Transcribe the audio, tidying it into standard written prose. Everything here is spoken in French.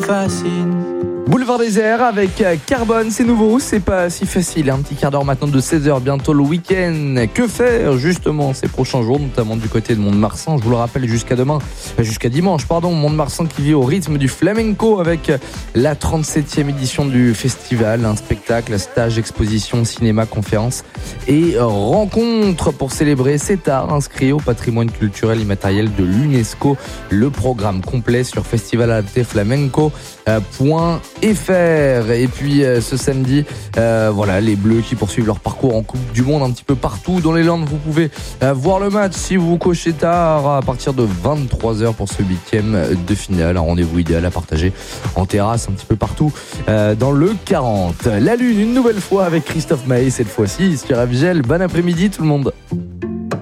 fascine. Boulevard Désert avec Carbone, c'est nouveau, c'est pas si facile. Un petit quart d'heure maintenant de 16h, bientôt le week-end. Que faire justement ces prochains jours, notamment du côté de Mont-de-Marsan. Je vous le rappelle, jusqu'à dimanche, Mont-de-Marsan qui vit au rythme du flamenco avec la 37e édition du festival. Un spectacle, un stage, exposition, cinéma, conférence et rencontres pour célébrer cet art inscrit au patrimoine culturel immatériel de l'UNESCO. Le programme complet sur festivaladapteflamenco.fr. Et puis ce samedi, les Bleus qui poursuivent leur parcours en Coupe du Monde un petit peu partout dans les Landes. Vous pouvez voir le match si vous cochez tard à partir de 23h pour ce 8e de finale. Un rendez-vous idéal à partager en terrasse un petit peu partout dans le 40. La Lune une nouvelle fois avec Christophe Maé cette fois-ci sur FGL. Bon après-midi tout le monde.